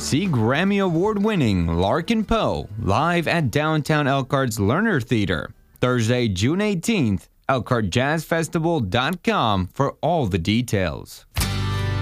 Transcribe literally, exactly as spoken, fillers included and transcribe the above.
See Grammy Award-winning Larkin Poe live at Downtown Elkhart's Lerner Theater, Thursday, June eighteenth, elkhart jazz festival dot com for all the details.